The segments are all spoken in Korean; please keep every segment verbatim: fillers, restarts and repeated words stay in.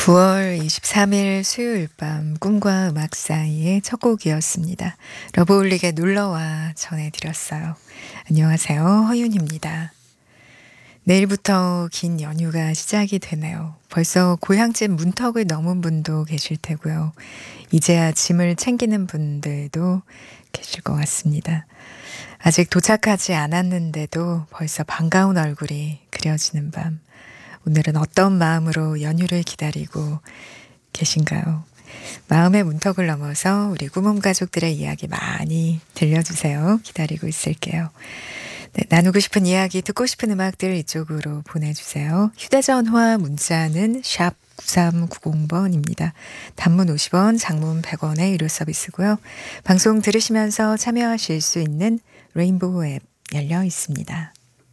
구월 이십삼일 수요일 밤 꿈과 음악 사이의 첫 곡이었습니다. 러브홀릭의 놀러와 전해드렸어요. 안녕하세요. 허윤입니다. 내일부터 긴 연휴가 시작이 되네요. 벌써 고향집 문턱을 넘은 분도 계실 테고요. 이제야 짐을 챙기는 분들도 계실 것 같습니다. 아직 도착하지 않았는데도 벌써 반가운 얼굴이 그려지는 밤. 오늘은 어떤 마음으로 연휴를 기다리고 계신가요? 마음의 문턱을 넘어서 우리 꿈음 가족들의 이야기 많이 들려주세요. 기다리고 있을게요. 네, 나누고 싶은 이야기, 듣고 싶은 음악들 이쪽으로 보내주세요. 휴대전화 문자는 샵 구삼구공번입니다. 단문 오십 원, 장문 백 원의 유료 서비스고요. 방송 들으시면서 참여하실 수 있는 레인보우 앱 열려 있습니다.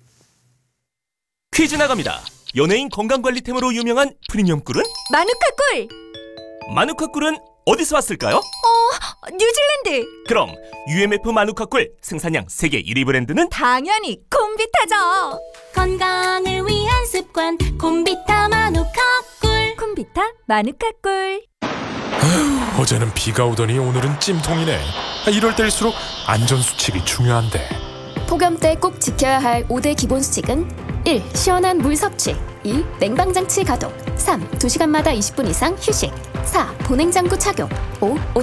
퀴즈 나갑니다. 연예인 건강관리템으로 유명한 프리미엄 꿀은? 마누카 꿀! 마누카 꿀은 어디서 왔을까요? 어, 뉴질랜드! 그럼 유엠에프 마누카 꿀 생산량 세계 일 위 브랜드는? 당연히 콤비타죠! 건강을 위한 습관 콤비타 마누카 꿀. 콤비타 마누카 꿀. 어제는 비가 오더니 오늘은 찜통이네. 아, 이럴 때일수록 안전수칙이 중요한데. 폭염 때 꼭 지켜야 할 오 대 기본 수칙은 일. 시원한 물 섭취. 이. 냉방장치 가동. 삼. 두 시간마다 이십 분 이상 휴식. 사. 보냉장구 착용. 오.